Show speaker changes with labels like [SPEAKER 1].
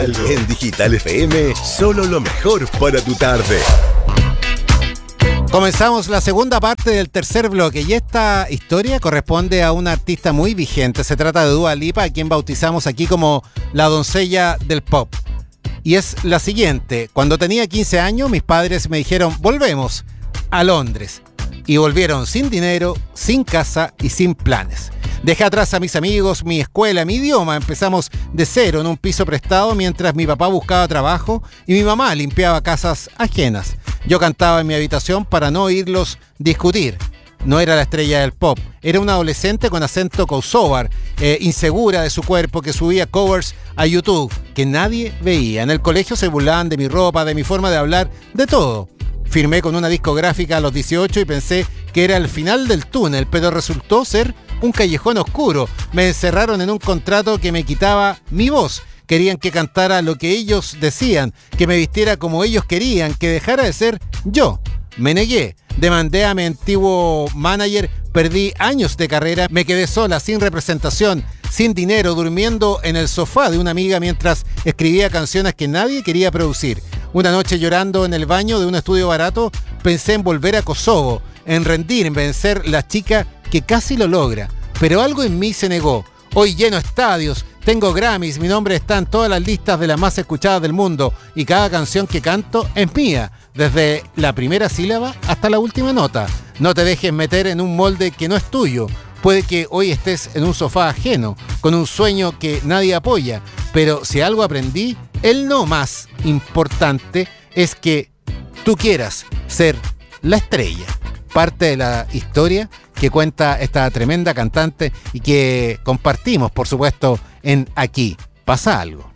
[SPEAKER 1] En Digital FM, solo lo mejor para tu tarde.
[SPEAKER 2] Comenzamos la segunda parte del tercer bloque y esta historia corresponde a una artista muy vigente. Se trata de Dua Lipa, a quien bautizamos aquí como la doncella del pop. Y es la siguiente: cuando tenía 15 años, mis padres me dijeron, volvemos a Londres. Y volvieron sin dinero, sin casa y sin planes. Dejé atrás a mis amigos, mi escuela, mi idioma. Empezamos de cero en un piso prestado mientras mi papá buscaba trabajo y mi mamá limpiaba casas ajenas. Yo cantaba en mi habitación para no oírlos discutir. No era la estrella del pop, era una adolescente con acento kosovar, insegura de su cuerpo, que subía covers a YouTube que nadie veía. En el colegio se burlaban de mi ropa, de mi forma de hablar, de todo. Firmé con una discográfica a los 18 y pensé que era el final del túnel, pero resultó ser un callejón oscuro. Me encerraron en un contrato que me quitaba mi voz. Querían que cantara lo que ellos decían, que me vistiera como ellos querían, que dejara de ser yo. Me negué, demandé a mi antiguo manager, perdí años de carrera, me quedé sola, sin representación, sin dinero, durmiendo en el sofá de una amiga mientras escribía canciones que nadie quería producir. Una noche, llorando en el baño de un estudio barato, pensé en volver a Kosovo, en rendirme, en ser la chica que casi lo logra. Pero algo en mí se negó. Hoy lleno estadios, tengo Grammys, mi nombre está en todas las listas de las más escuchadas del mundo y cada canción que canto es mía, desde la primera sílaba hasta la última nota. No te dejes meter en un molde que no es tuyo. Puede que hoy estés en un sofá ajeno, con un sueño que nadie apoya, pero si algo aprendí, el no más importante es que tú quieras ser la estrella. Parte de la historia que cuenta esta tremenda cantante y que compartimos, por supuesto, en Aquí Pasa Algo.